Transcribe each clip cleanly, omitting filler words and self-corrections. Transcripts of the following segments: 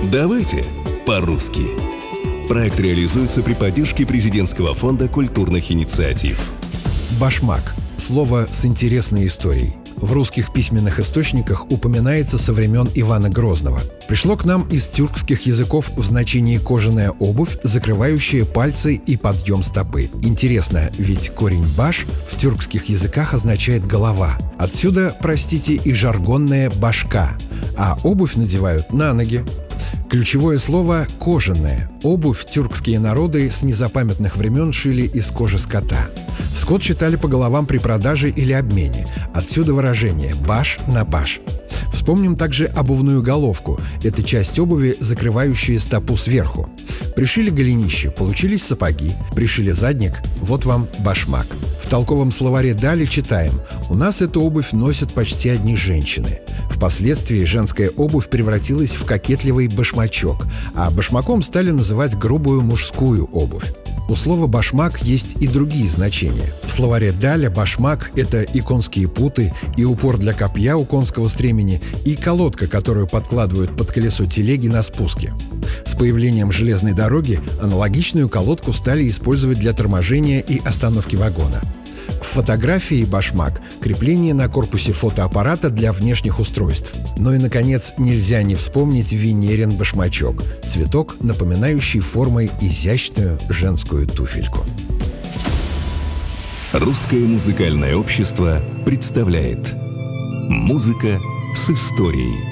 Давайте по-русски. Проект реализуется при поддержке Президентского фонда культурных инициатив. Башмак – слово с интересной историей. В русских письменных источниках упоминается со времен Ивана Грозного. Пришло к нам из тюркских языков в значении кожаная обувь, закрывающая пальцы и подъем стопы. Интересно, ведь корень «баш» в тюркских языках означает «голова». Отсюда, простите, и жаргонная «башка», а обувь надевают на ноги. Ключевое слово «кожаная». Обувь тюркские народы с незапамятных времен шили из кожи скота. Скот читали по головам при продаже или обмене. Отсюда выражение «баш на баш». Вспомним также обувную головку. Это часть обуви, закрывающая стопу сверху. Пришили голенище, получились сапоги. Пришили задник, вот вам башмак. В толковом словаре «Дали» читаем: «У нас эту обувь носят почти одни женщины». Впоследствии женская обувь превратилась в кокетливый башмачок, а башмаком стали называть грубую мужскую обувь. У слова «башмак» есть и другие значения. В словаре «Даля» башмак – это и конские путы, и упор для копья у конского стремени, и колодка, которую подкладывают под колесо телеги на спуске. С появлением железной дороги аналогичную колодку стали использовать для торможения и остановки вагона. В фотографии башмак – крепление на корпусе фотоаппарата для внешних устройств. Ну и, наконец, нельзя не вспомнить Венерин башмачок – цветок, напоминающий формой изящную женскую туфельку. Русское музыкальное общество представляет «Музыка с историей».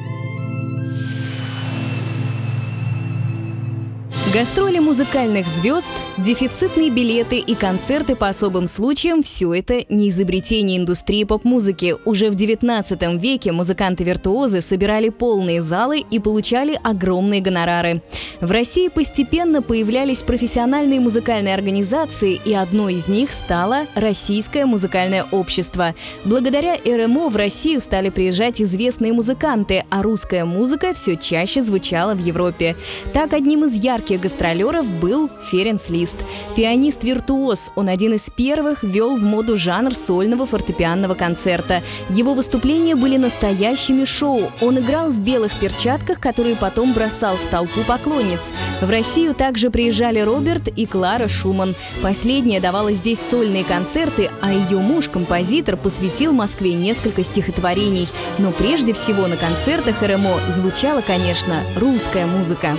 Гастроли музыкальных звезд, дефицитные билеты и концерты по особым случаям – все это не изобретение индустрии поп-музыки. Уже в XIX веке музыканты-виртуозы собирали полные залы и получали огромные гонорары. В России постепенно появлялись профессиональные музыкальные организации, и одной из них стало Российское музыкальное общество. Благодаря РМО в Россию стали приезжать известные музыканты, а русская музыка все чаще звучала в Европе. Так, одним из ярких гастролеров был Ференц Лист. Пианист-виртуоз, он один из первых ввел в моду жанр сольного фортепианного концерта. Его выступления были настоящими шоу. Он играл в белых перчатках, которые потом бросал в толпу поклонниц. В Россию также приезжали Роберт и Клара Шуман. Последняя давала здесь сольные концерты, а ее муж-композитор посвятил Москве несколько стихотворений. Но прежде всего на концертах РМО звучала, конечно, русская музыка.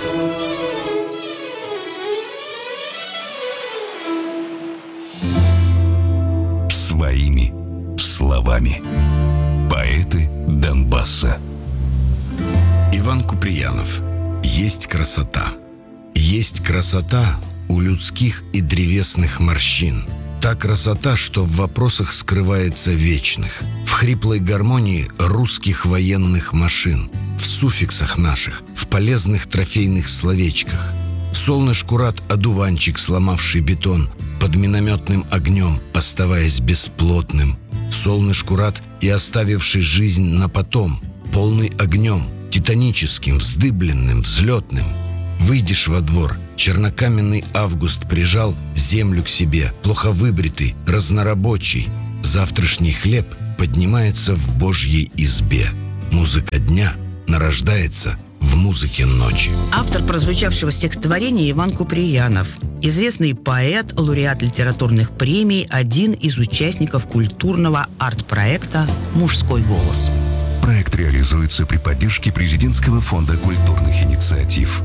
Своими словами. Поэты Донбасса. Иван Куприянов. Есть красота. Есть красота у людских и древесных морщин. Та красота, что в вопросах скрывается вечных, в хриплой гармонии русских военных машин, в суффиксах наших, в полезных трофейных словечках. Солнышку рад одуванчик, сломавший бетон, под минометным огнем, оставаясь бесплотным. Солнышку рад и оставивший жизнь на потом, полный огнем, титаническим, вздыбленным, взлетным. Выйдешь во двор, чернокаменный август прижал землю к себе, плохо выбритый, разнорабочий. Завтрашний хлеб поднимается в Божьей избе. Музыка дня нарождается в музыке ночи. Автор прозвучавшего стихотворения Иван Куприянов. Известный поэт, лауреат литературных премий, один из участников культурного арт-проекта «Мужской голос». Проект реализуется при поддержке Президентского фонда культурных инициатив.